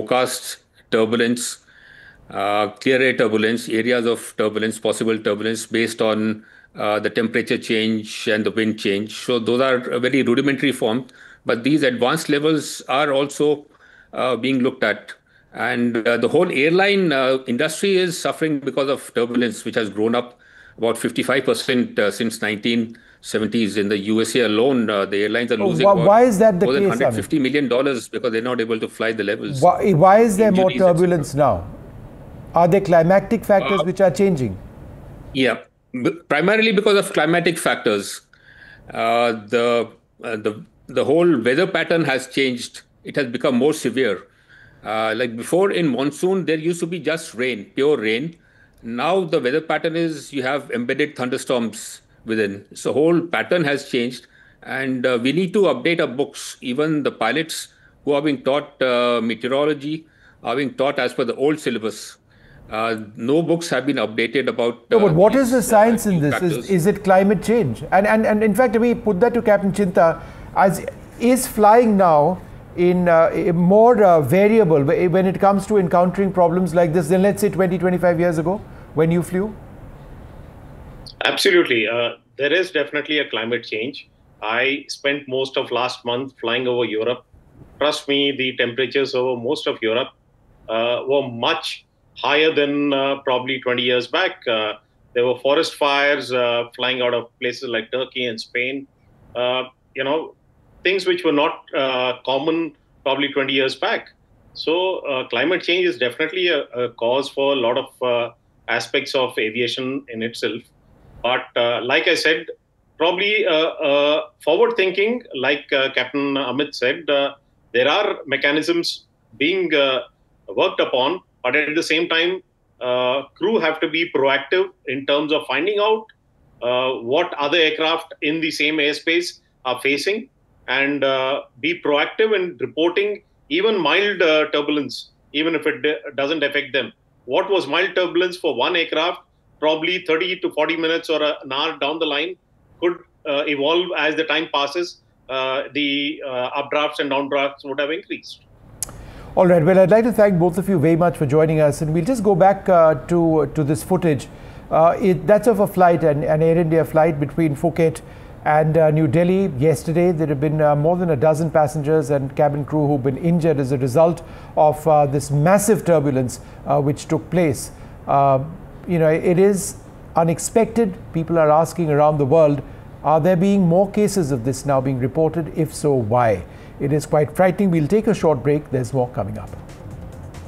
forecast turbulence, clear air turbulence, areas of turbulence, possible turbulence based on the temperature change and the wind change. So those are a very rudimentary form, but these advanced levels are also being looked at. And the whole airline industry is suffering because of turbulence, which has grown up about 55% since 1970s. In the USA alone, the airlines are losing why is that the more than case, $150 million because they're not able to fly the levels. Why is there more Injuries, turbulence now? Are there climatic factors which are changing? Yeah, primarily because of climatic factors. The whole weather pattern has changed. It has become more severe. Like before in monsoon, there used to be just rain, pure rain. Now the weather pattern is you have embedded thunderstorms within. So whole pattern has changed, and we need to update our books. Even the pilots who are being taught meteorology are being taught as per the old syllabus. No books have been updated about. No, but what is the science in this? Is it climate change? And in fact, let me put that to Captain Chinta. Is flying now in more variable when it comes to encountering problems like this than, let's say, 20-25 years ago when you flew? Absolutely. There is definitely a climate change. I spent most of last month flying over Europe. Trust me, the temperatures over most of Europe were much higher than probably 20 years back. There were forest fires flying out of places like Turkey and Spain. Things which were not common probably 20 years back. So climate change is definitely a cause for a lot of aspects of aviation in itself. But like I said, probably forward thinking, like Captain Amit said, there are mechanisms being worked upon, but at the same time, crew have to be proactive in terms of finding out what other aircraft in the same airspace are facing, and be proactive in reporting even mild turbulence, even if it doesn't affect them. What was mild turbulence for one aircraft, probably 30 to 40 minutes or an hour down the line could evolve as the time passes. The updrafts and downdrafts would have increased. All right. Well, I'd like to thank both of you very much for joining us. And we'll just go back to this footage. That's of a flight, an Air India flight between Phuket and New Delhi. Yesterday, there have been more than a dozen passengers and cabin crew who've been injured as a result of this massive turbulence which took place. It is unexpected. People are asking around the world, are there being more cases of this now being reported? If so, why? It is quite frightening. We'll take a short break. There's more coming up.